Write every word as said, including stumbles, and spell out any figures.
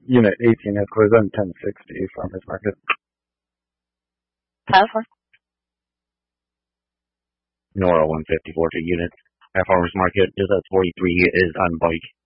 Unit eighteen at Quizon ten sixty Farmers Market. California. Nora one fifty-four two units at Farmers Market. Is at forty-three is on bike.